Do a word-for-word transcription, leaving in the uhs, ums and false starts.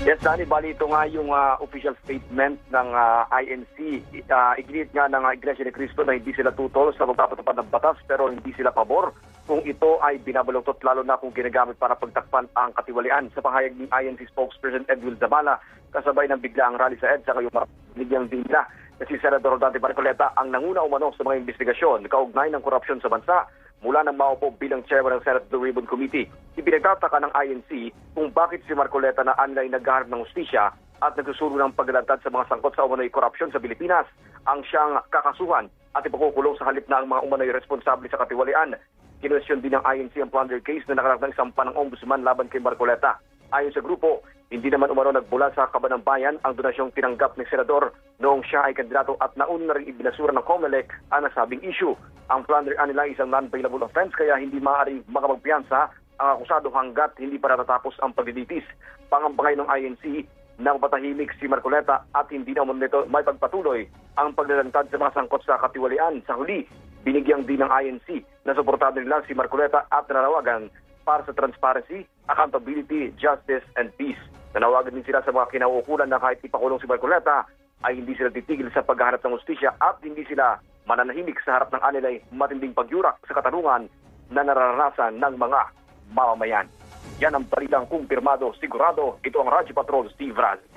Yes, Danny, bali ito nga yung uh, official statement ng uh, I N C. Uh, Iginit nga ng uh, Iglesia ni Cristo na hindi sila tutol sa magpapatupad ng batas pero hindi sila pabor kung ito ay binabaluktot, lalo na kung ginagamit para pagtakpan ang katiwalian. Sa pahayag ni I N C spokesperson Edwin Zabala, kasabay ng biglaang rally sa EDSA ngayong marabigyang din nila na si Senador Dante Marcoleta ang nanguna umano sa mga investigasyon kaugnay ng korupsyon sa bansa mula nang maupo bilang chairman ng Senate Blue Ribbon Committee. Ipinagtataka ng I N C kung bakit si Marcoleta na anlay naghaharap ng hustisya at nagsusulong ng paglalantad sa mga sangkot sa umano'y korupsyon sa Pilipinas ang siyang kakasuhan at ipakukulong sa halip na ang mga umano'y responsable sa katiwalian. Kinwestiyon din ng I N C ang plunder case na nakarap ng isampa ng ombudsman laban kay Marcoleta. Ayon sa grupo, hindi naman umano nagbula sa kaban ng bayan ang donasyong tinanggap ng senador noong siya ay kandidato at nauna na rin ibinasura ng COMELEC ang nasabing issue. Ang plunder anila isang non-bailable offense kaya hindi maaaring makapagpiyansa ang akusado hanggat hindi pa natatapos ang paglilitis. Pangambangay ng I N C na mapatahimik si Marcoleta at hindi naman nito may pagpatuloy ang paglalantad sa mga sangkot sa katiwalian. Sa huli, binigyang din ng I N C na suportado nila si Marcoleta at nanawagan para sa transparency, accountability, justice, and peace. Nanawagan din sila sa mga kinauukulan na kahit ipakulong si Marcoleta ay hindi sila titigil sa paghahanap ng hustisya at hindi sila mananahimik sa harap ng anilay matinding pagyurak sa katarungan na nararanasan ng mga mamamayan. Yan ang balitang kumpirmado, sigurado. Ito ang Radyo Patrol, Steve Raz.